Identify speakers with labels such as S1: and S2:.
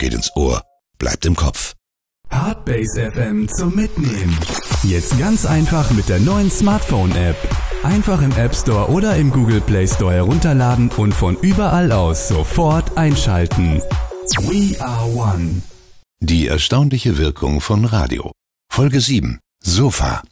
S1: geht ins Ohr, bleibt im Kopf.
S2: Hardbase FM zum Mitnehmen. Jetzt ganz einfach mit der neuen Smartphone-App. Einfach im App Store oder im Google Play Store herunterladen und von überall aus sofort einschalten. We are one.
S1: Die erstaunliche Wirkung von Radio. Folge 7. Sofa.